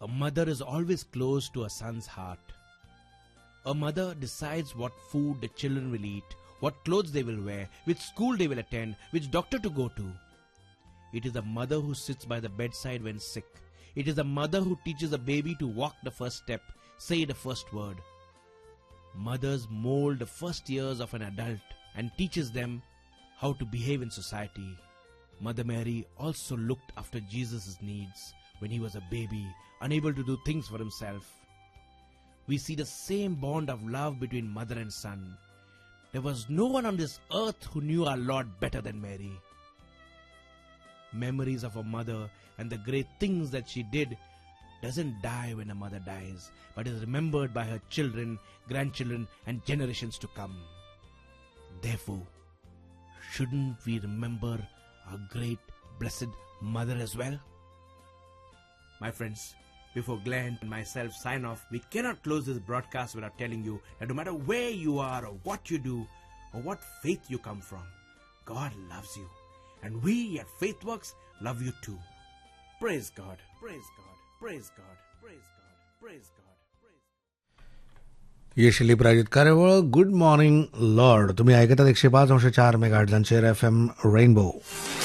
A mother is always close to a son's heart. A mother decides what food the children will eat, what clothes they will wear, which school they will attend, which doctor to go to. It is the mother who sits by the bedside when sick. It is the mother who teaches a baby to walk the first step, say the first word. Mothers mold the first years of an adult and teaches them how to behave in society. Mother Mary also looked after Jesus' needs when he was a baby, unable to do things for himself. We see the same bond of love between mother and son. There was no one on this earth who knew our Lord better than Mary. Memories of a mother and the great things that she did doesn't die when a mother dies, but is remembered by her children, grandchildren, and generations to come. Therefore, shouldn't we remember our great, blessed mother as well? My friends, before Glenn and myself sign off, we cannot close this broadcast without telling you that no matter where you are or what you do or what faith you come from, God loves you. And we at FaithWorks love you too. Praise God. Praise God. Praise God. Praise God. Praise God. येशली प्रायोजित कार्यवळ good morning Lord. तुम्ही ऐकतात 105.4 megahertz FM rainbow.